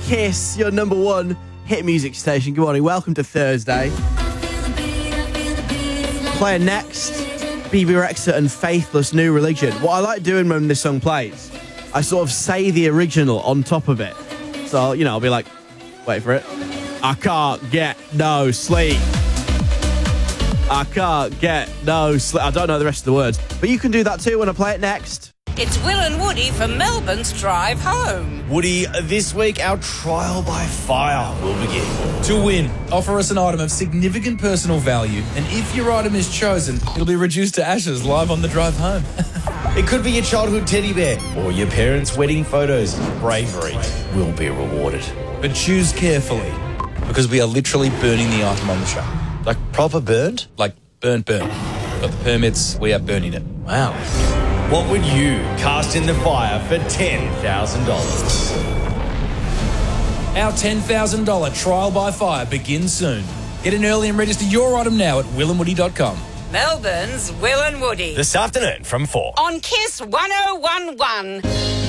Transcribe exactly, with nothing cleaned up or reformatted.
Kiss, your number one hit music station. Good morning, welcome to Thursday. Playing next, Bebe Rexha and Faithless, New Religion. What I like doing when this song plays, I sort of say the original on top of it. So, you know, I'll be like, wait for it. I can't get no sleep. I can't get no sleep. I don't know the rest of the words, but you can do that too when I play it next. It's Will and Woody for Melbourne's Drive Home. Woody, this week our trial by fire will begin. To win, offer us an item of significant personal value, and if your item is chosen, it'll be reduced to ashes live on the drive home. It could be your childhood teddy bear or your parents' wedding photos. Bravery will be rewarded. But choose carefully, because we are literally burning the item on the show. Like proper burned? Like burnt, burnt. Got the permits, we are burning it. Wow. What would you cast in the fire for ten thousand dollars? Our ten thousand dollars trial by fire begins soon. Get in early and register your item now at will and woody dot com. Melbourne's Will and Woody. This afternoon from four. On Kiss one oh one one.